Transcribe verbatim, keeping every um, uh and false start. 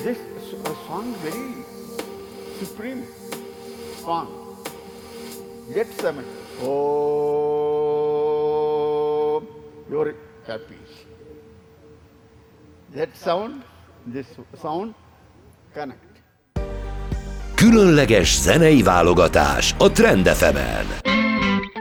This uh, song very supreme song. Get seven. Oh, you're happy. That sound, this sound, connect. Különleges zenei válogatás a Trend ef emen.